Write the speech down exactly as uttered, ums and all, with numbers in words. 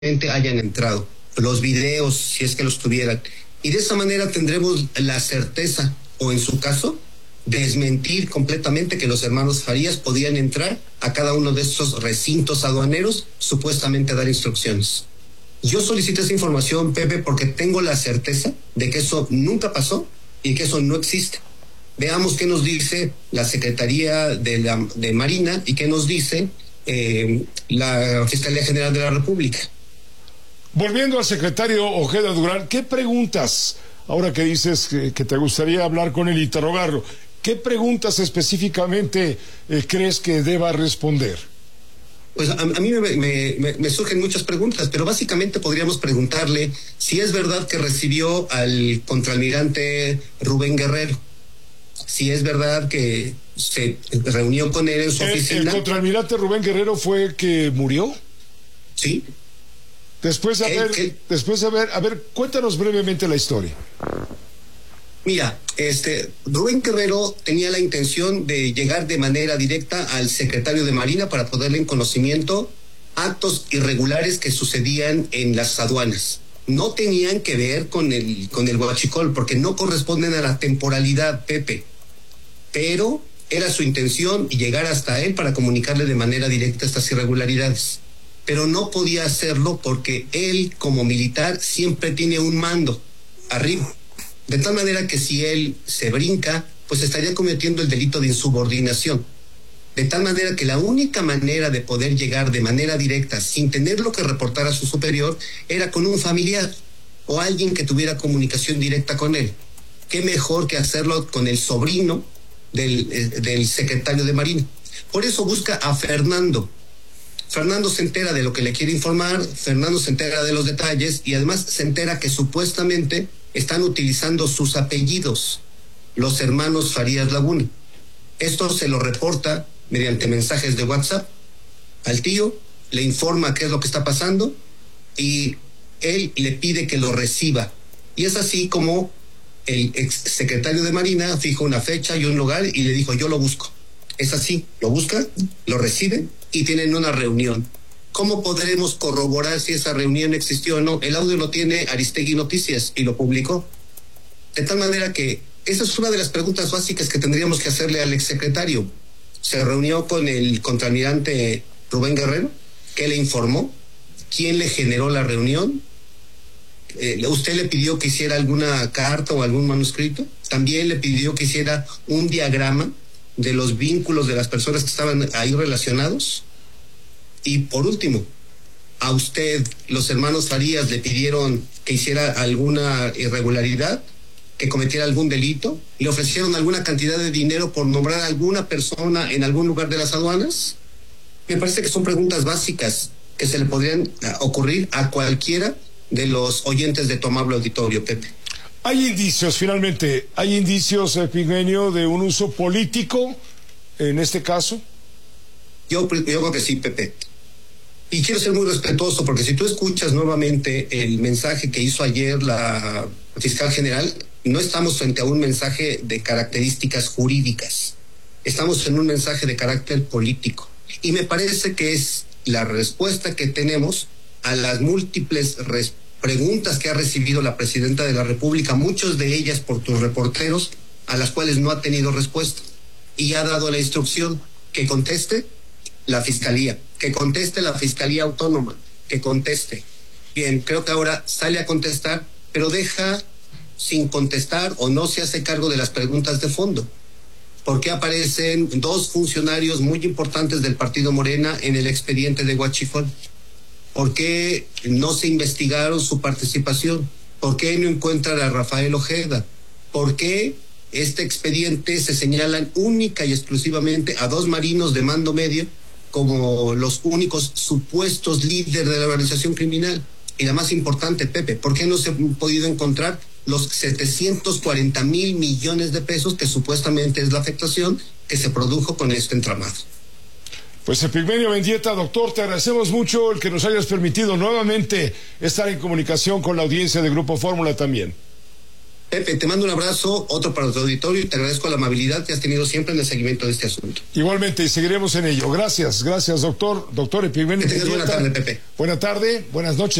hayan entrado, los videos, si es que los tuvieran. Y de esa manera tendremos la certeza, o en su caso, desmentir completamente que los hermanos Farías podían entrar a cada uno de estos recintos aduaneros supuestamente a dar instrucciones. Yo solicité esa información, Pepe, porque tengo la certeza de que eso nunca pasó y que eso no existe. Veamos qué nos dice la Secretaría de, la, de Marina y qué nos dice eh, la Fiscalía General de la República. Volviendo al secretario Ojeda Durán, ¿qué preguntas, ahora que dices que, que te gustaría hablar con él y interrogarlo, qué preguntas específicamente eh, crees que deba responder? Pues a, a mí me, me, me, me surgen muchas preguntas, pero básicamente podríamos preguntarle si es verdad que recibió al contraalmirante Rubén Guerrero, si es verdad que se reunió con él en su ¿El, oficina. ¿El contraalmirante Rubén Guerrero fue el que murió? Sí. Después de haber, ¿Qué, qué? después de haber, a ver, cuéntanos brevemente la historia. Mira, este, Rubén Guerrero tenía la intención de llegar de manera directa al secretario de Marina para ponerle en conocimiento actos irregulares que sucedían en las aduanas. No tenían que ver con el, con el huachicol, porque no corresponden a la temporalidad, Pepe. Pero era su intención llegar hasta él para comunicarle de manera directa estas irregularidades. Pero no podía hacerlo porque él, como militar, siempre tiene un mando arriba. De tal manera que si él se brinca, pues estaría cometiendo el delito de insubordinación. De tal manera que la única manera de poder llegar de manera directa, sin tener lo que reportar a su superior, era con un familiar o alguien que tuviera comunicación directa con él. ¿Qué mejor que hacerlo con el sobrino del, del secretario de Marina? Por eso busca a Fernando. Fernando se entera de lo que le quiere informar, Fernando se entera de los detalles y además se entera que supuestamente están utilizando sus apellidos, los hermanos Farías Laguna. Esto se lo reporta mediante mensajes de WhatsApp al tío, le informa qué es lo que está pasando y él le pide que lo reciba. Y es así como el ex secretario de Marina fija una fecha y un lugar y le dijo, yo lo busco. Es así, lo busca, lo recibe y tienen una reunión. ¿Cómo podremos corroborar si esa reunión existió o no? El audio lo tiene Aristegui Noticias y lo publicó. De tal manera que esa es una de las preguntas básicas que tendríamos que hacerle al exsecretario. Se reunió con el contraalmirante Rubén Guerrero, ¿qué le informó? ¿Quién le generó la reunión? Eh, ¿Usted le pidió que hiciera alguna carta o algún manuscrito? También le pidió que hiciera un diagrama de los vínculos de las personas que estaban ahí relacionados. Y por último, a usted los hermanos Farías le pidieron que hiciera alguna irregularidad, que cometiera algún delito, le ofrecieron alguna cantidad de dinero por nombrar a alguna persona en algún lugar de las aduanas. Me parece que son preguntas básicas que se le podrían ocurrir a cualquiera de los oyentes de tu amable auditorio, Pepe. Hay indicios, finalmente, hay indicios, Epigmenio, de un uso político en este caso. Yo, yo creo que sí, Pepe. Y quiero ser muy respetuoso, porque si tú escuchas nuevamente el mensaje que hizo ayer la fiscal general, no estamos frente a un mensaje de características jurídicas, estamos en un mensaje de carácter político. Y me parece que es la respuesta que tenemos a las múltiples preguntas que ha recibido la presidenta de la República, muchas de ellas por tus reporteros, a las cuales no ha tenido respuesta. Y ha dado la instrucción que conteste la Fiscalía, que conteste la Fiscalía Autónoma, que conteste. Bien, creo que ahora sale a contestar, pero deja sin contestar o no se hace cargo de las preguntas de fondo. ¿Por qué aparecen dos funcionarios muy importantes del partido Morena en el expediente de Huachicol? ¿Por qué no se investigaron su participación? ¿Por qué no encuentran a Rafael Ojeda? ¿Por qué este expediente se señalan única y exclusivamente a dos marinos de mando medio como los únicos supuestos líderes de la organización criminal? Y la más importante, Pepe, ¿por qué no se han podido encontrar los setecientos cuarenta mil millones de pesos que supuestamente es la afectación que se produjo con este entramado? Pues Epigmenio Mendieta, doctor, te agradecemos mucho el que nos hayas permitido nuevamente estar en comunicación con la audiencia de Grupo Fórmula también. Pepe, te mando un abrazo, otro para tu auditorio, y te agradezco la amabilidad que has tenido siempre en el seguimiento de este asunto. Igualmente, y seguiremos en ello. Gracias, gracias, doctor. Doctor Epigmenio. Que tengas buena tarde, Pepe. Buena tarde, buenas noches.